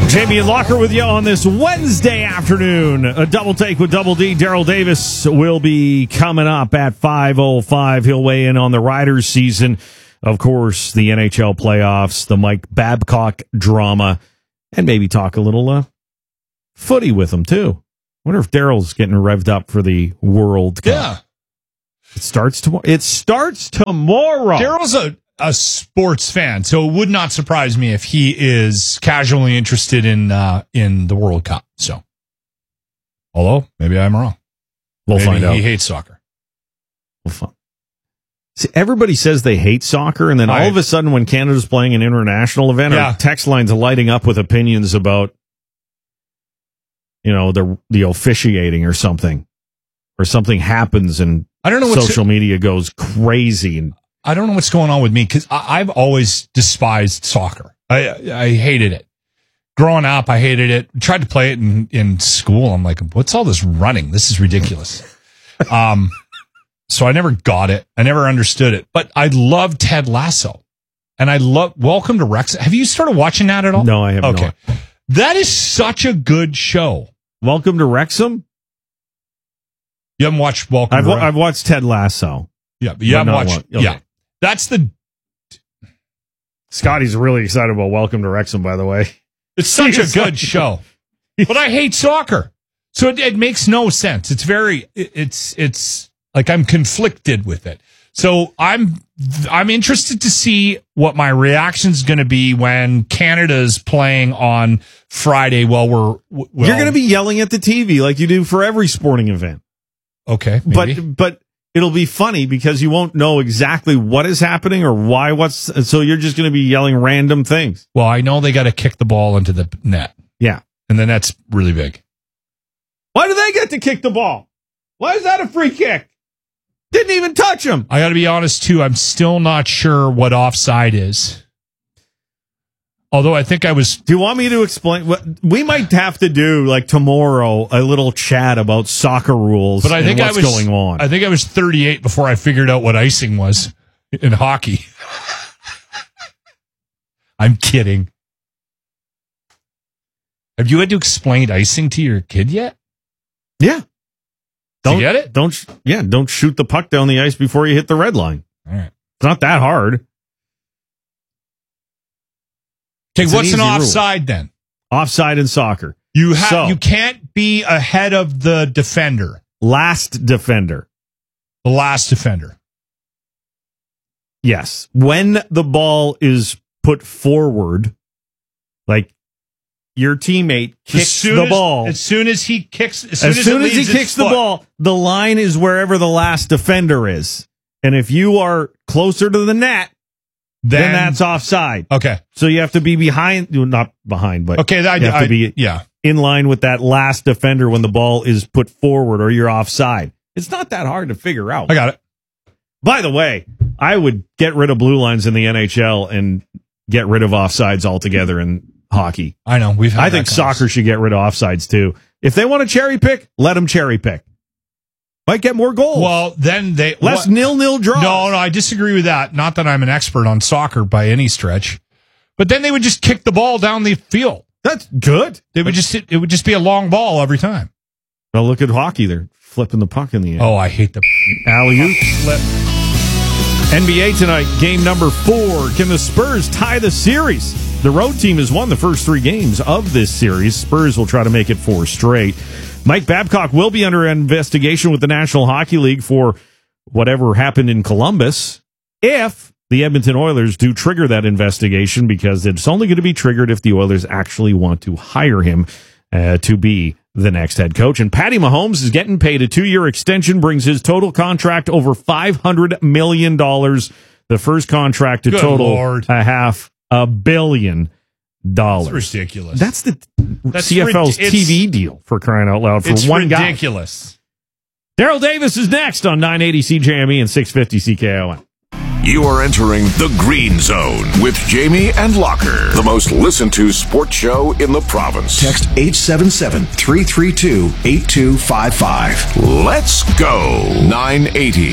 Jamie and Locker with you on this Wednesday afternoon. A double take with Double D. Daryl Davis will be coming up at 5:05. He'll weigh in on the Riders season. Of course, the NHL playoffs, the Mike Babcock drama, and maybe talk a little footy with him, too. Wonder if Daryl's getting revved up for the World Cup. Yeah. It starts tomorrow. Daryl's a sports fan, so it would not surprise me if he is casually interested in the World Cup. So, although maybe I'm wrong. We'll find out. He hates soccer. We'll find. See, everybody says they hate soccer, and then all of a sudden, when Canada's playing an international event, our text lines are lighting up with opinions about, the officiating or something happens, and I don't know. Social media goes crazy, and I don't know what's going on with me because I've always despised soccer. I hated it. Growing up, I hated it. Tried to play it in school. I'm like, what's all this running? This is ridiculous. So I never got it. I never understood it. But I love Ted Lasso. And I love Welcome to Wrexham. Have you started watching that at all? No, I have not. Okay. That is such a good show. Welcome to Wrexham? You haven't watched Welcome to Wrexham? I've watched Ted Lasso. Yeah, but you haven't watched... Okay. Yeah. That's the... Scotty's really excited about Welcome to Wrexham, by the way. It's such a good show. But I hate soccer. So it makes no sense. It's very... It's like I'm conflicted with it. So I'm interested to see what my reaction's going to be when Canada's playing on Friday while You're going to be yelling at the TV like you do for every sporting event. Okay, maybe. But it'll be funny because you won't know exactly what is happening or why so you're just going to be yelling random things. Well, I know they got to kick the ball into the net. Yeah. And the net's really big. Why do they get to kick the ball? Why is that a free kick? Didn't even touch him. I got to be honest, too. I'm still not sure what offside is. Although I think I was... Do you want me to explain? We might have to do, like, tomorrow, a little chat about soccer rules and what's going on. I think I was 38 before I figured out what icing was in hockey. I'm kidding. Have you had to explain icing to your kid yet? Yeah. Do you get it? Don't shoot the puck down the ice before you hit the red line. All right. It's not that hard. Okay, what's an offside then? Offside in soccer. You can't be ahead of the defender. Last defender. The last defender. Yes. When the ball is put forward, like your teammate kicks the ball. As soon as he kicks the ball, the line is wherever the last defender is. And if you are closer to the net, then that's offside. Okay. So you have to be not behind, but okay, you have to be in line with that last defender when the ball is put forward or you're offside. It's not that hard to figure out. I got it. By the way, I would get rid of blue lines in the NHL and get rid of offsides altogether in hockey. I know. I think soccer should get rid of offsides too. If they want to cherry pick, let them cherry pick. Might get more goals. Well, then less 0-0 draws. No, I disagree with that. Not that I'm an expert on soccer by any stretch, but then they would just kick the ball down the field. That's good. It would just be a long ball every time. Well, look at hockey. They're flipping the puck in the air. Oh, I hate the alley-oop flip. NBA tonight, game number 4. Can the Spurs tie the series? The road team has won the first 3 games of this series. Spurs will try to make it 4 straight. Mike Babcock will be under investigation with the National Hockey League for whatever happened in Columbus if the Edmonton Oilers do trigger that investigation, because it's only going to be triggered if the Oilers actually want to hire him to be the next head coach. And Patty Mahomes is getting paid a 2-year extension, brings his total contract over $500 million. The first contract to total $500 million. That's ridiculous. That's CFL's TV deal, for crying out loud, for one guy. It's ridiculous. Daryl Davis is next on 980 CJME and 650 CKOM. You are entering the Green Zone with Jamie and Locker, the most listened to sports show in the province. Text 877-332-8255. Let's go. 980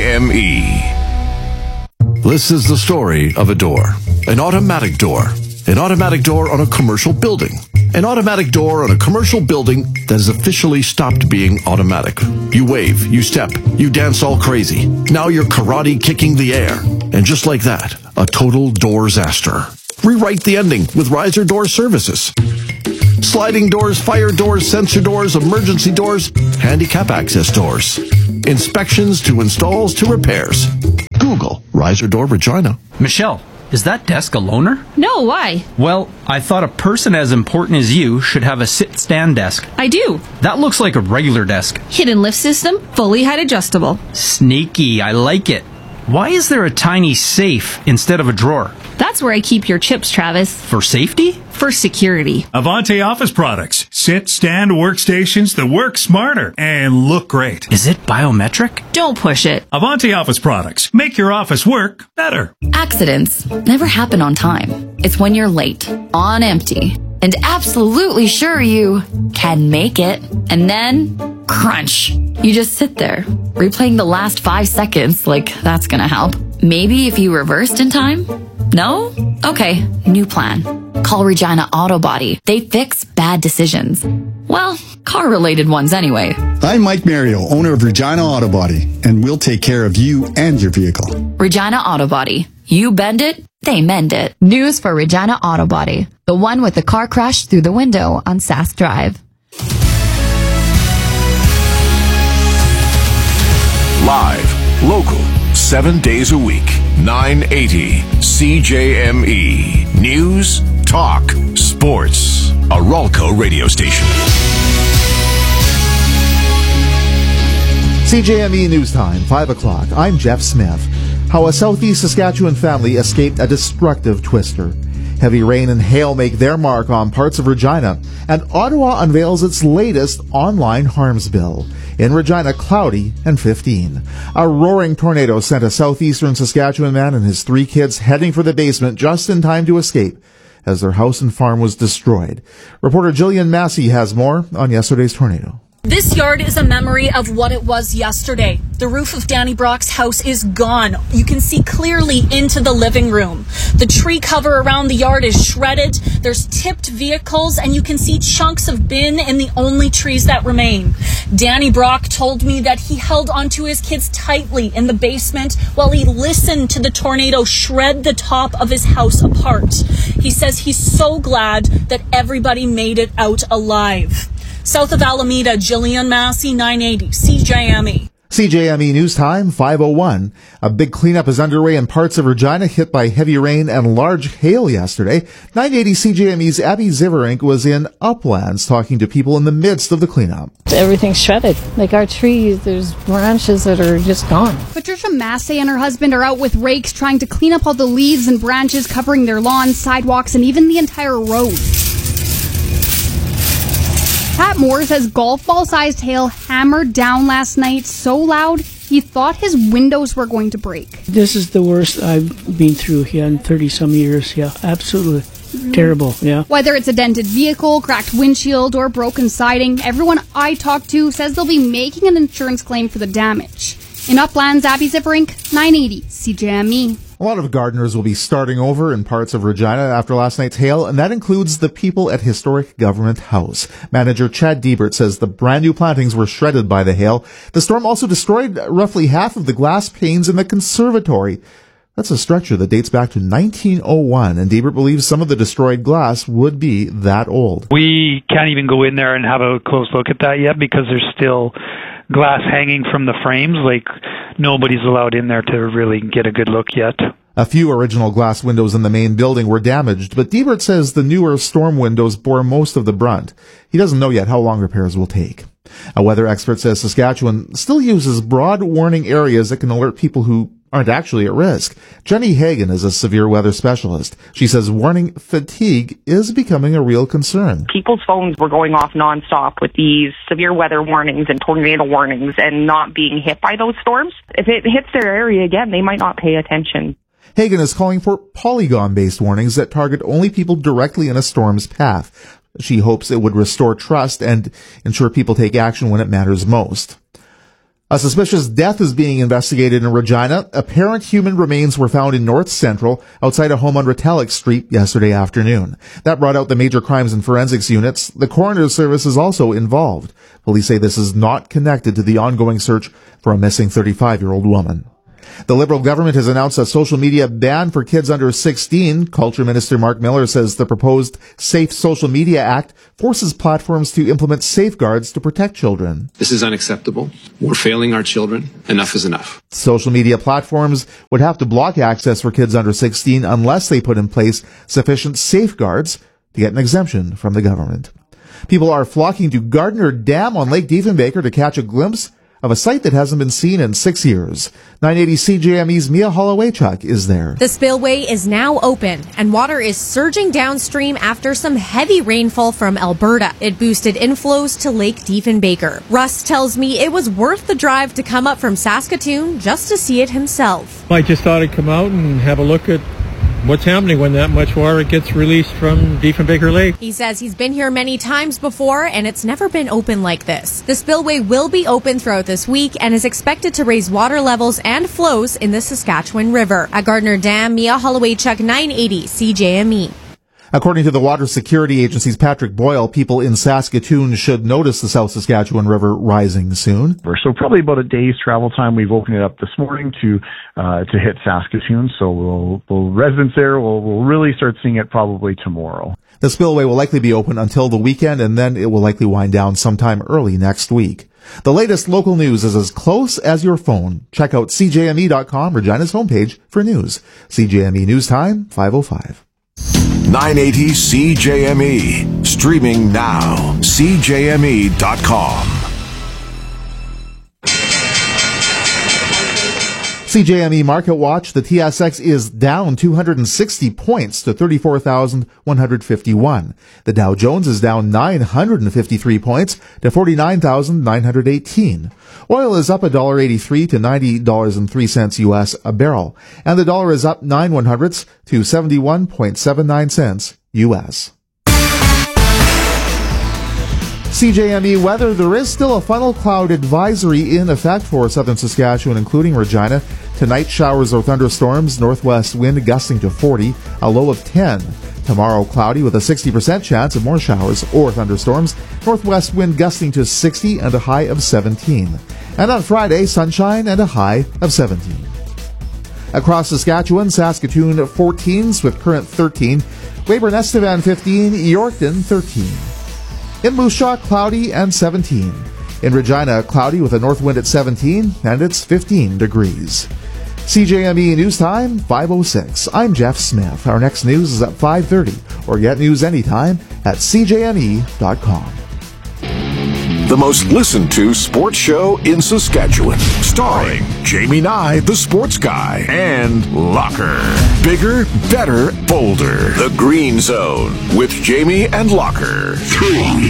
CJME. This is the story of a door, an automatic door. An automatic door on a commercial building. An automatic door on a commercial building that has officially stopped being automatic. You wave, you step, you dance all crazy. Now you're karate kicking the air. And just like that, a total door-zaster. Rewrite the ending with Riser Door Services. Sliding doors, fire doors, sensor doors, emergency doors, handicap access doors. Inspections to installs to repairs. Google Riser Door Regina. Michelle, is that desk a loaner? No, why? Well, I thought a person as important as you should have a sit-stand desk. I do. That looks like a regular desk. Hidden lift system, fully height adjustable. Sneaky, I like it. Why is there a tiny safe instead of a drawer? That's where I keep your chips, Travis. For safety? For security. Avante Office Products. Sit, stand workstations that work smarter and look great. Is it biometric? Don't push it. Avante Office Products. Make your office work better. Accidents never happen on time. It's when you're late, on empty, and absolutely sure you can make it. And then, crunch. You just sit there, replaying the last 5 seconds like that's gonna help. Maybe if you reversed in time? No? Okay, new plan. Call Regina Auto Body. They fix bad decisions. Well, car-related ones anyway. I'm Mike Mario, owner of Regina Auto Body, and we'll take care of you and your vehicle. Regina Auto Body. You bend it, they mend it. News for Regina Auto Body. The one with the car crash through the window on Sask Drive. Live, local, 7 days a week, 980 CJME. News, talk, sports. A Ralco radio station. CJME News Time, 5 o'clock. I'm Jeff Smith. How a southeast Saskatchewan family escaped a destructive twister. Heavy rain and hail make their mark on parts of Regina, and Ottawa unveils its latest online harms bill. In Regina, cloudy and 15. A roaring tornado sent a southeastern Saskatchewan man and his 3 kids heading for the basement just in time to escape as their house and farm was destroyed. Reporter Jillian Massey has more on yesterday's tornado. This yard is a memory of what it was yesterday. The roof of Danny Brock's house is gone. You can see clearly into the living room. The tree cover around the yard is shredded. There's tipped vehicles, and you can see chunks of bin in the only trees that remain. Danny Brock told me that he held onto his kids tightly in the basement while he listened to the tornado shred the top of his house apart. He says he's so glad that everybody made it out alive. South of Alameda, Jillian Massey, 980 CJME. CJME News Time, 5:01. A big cleanup is underway in parts of Regina hit by heavy rain and large hail yesterday. 980 CJME's Abby Ziverink was in Uplands talking to people in the midst of the cleanup. Everything's shredded. Like our trees, there's branches that are just gone. Patricia Massey and her husband are out with rakes trying to clean up all the leaves and branches covering their lawns, sidewalks, and even the entire road. Pat Moore says golf ball-sized hail hammered down last night so loud he thought his windows were going to break. This is the worst I've been through here in 30-some years. Yeah, absolutely terrible, yeah. Whether it's a dented vehicle, cracked windshield, or broken siding, everyone I talked to says they'll be making an insurance claim for the damage. In Uplands, Abby Ziverink, 980 CJME. A lot of gardeners will be starting over in parts of Regina after last night's hail, and that includes the people at Historic Government House. Manager Chad Diebert says the brand new plantings were shredded by the hail. The storm also destroyed roughly half of the glass panes in the conservatory. That's a structure that dates back to 1901, and Diebert believes some of the destroyed glass would be that old. We can't even go in there and have a close look at that yet because there's still glass hanging from the frames. Like, nobody's allowed in there to really get a good look yet. A few original glass windows in the main building were damaged, but Diebert says the newer storm windows bore most of the brunt. He doesn't know yet how long repairs will take. A weather expert says Saskatchewan still uses broad warning areas that can alert people who aren't actually at risk. Jenny Hagan is a severe weather specialist. She says warning fatigue is becoming a real concern. People's phones were going off nonstop with these severe weather warnings and tornado warnings and not being hit by those storms. If it hits their area again, they might not pay attention. Hagan is calling for polygon-based warnings that target only people directly in a storm's path. She hopes it would restore trust and ensure people take action when it matters most. A suspicious death is being investigated in Regina. Apparent human remains were found in North Central, outside a home on Retallick Street yesterday afternoon. That brought out the major crimes and forensics units. The coroner's service is also involved. Police say this is not connected to the ongoing search for a missing 35-year-old woman. The Liberal government has announced a social media ban for kids under 16. Culture Minister Mark Miller says the proposed Safe Social Media Act forces platforms to implement safeguards to protect children. This is unacceptable. We're failing our children. Enough is enough. Social media platforms would have to block access for kids under 16 unless they put in place sufficient safeguards to get an exemption from the government. People are flocking to Gardner Dam on Lake Diefenbaker to catch a glimpse of a site that hasn't been seen in 6 years. 980 CJME's Mia Hollowaychuk is there. The spillway is now open, and water is surging downstream after some heavy rainfall from Alberta. It boosted inflows to Lake Diefenbaker. Russ tells me it was worth the drive to come up from Saskatoon just to see it himself. I just thought I'd come out and have a look at what's happening when that much water gets released from Diefenbaker Lake. He says he's been here many times before, and it's never been open like this. The spillway will be open throughout this week and is expected to raise water levels and flows in the Saskatchewan River. At Gardner Dam, Mia Hollowaychuk, 980 CJME. According to the Water Security Agency's Patrick Boyle, people in Saskatoon should notice the South Saskatchewan River rising soon. So probably about a day's travel time. We've opened it up this morning to hit Saskatoon. So residents there will really start seeing it probably tomorrow. The spillway will likely be open until the weekend, and then it will likely wind down sometime early next week. The latest local news is as close as your phone. Check out CJME.com, Regina's homepage, for news. CJME News Time, 5:05. 980 CJME. Streaming now. CJME.com. CJME Market Watch, the TSX is down 260 points to 34,151. The Dow Jones is down 953 points to 49,918. Oil is up $1.83 to $90.03 U.S. a barrel, and the dollar is up 9/100ths to 71.79 cents U.S. CJME weather, there is still a funnel cloud advisory in effect for southern Saskatchewan, including Regina. Tonight, showers or thunderstorms, northwest wind gusting to 40, a low of 10. Tomorrow, cloudy with a 60% chance of more showers or thunderstorms, northwest wind gusting to 60 and a high of 17. And on Friday, sunshine and a high of 17. Across Saskatchewan, Saskatoon 14s with current 13, Weyburn-Estevan 15, Yorkton 13. In Moose Jaw, cloudy and 17. In Regina, cloudy with a north wind at 17, and it's 15 degrees. CJME News Time, 5:06. I'm Jeff Smith. Our next news is at 5:30, or get news anytime at CJME.com. The most listened to sports show in Saskatchewan. Starring Jamie Nye, the sports guy, and Locker. Bigger, better, bolder. The Green Zone with Jamie and Locker. 3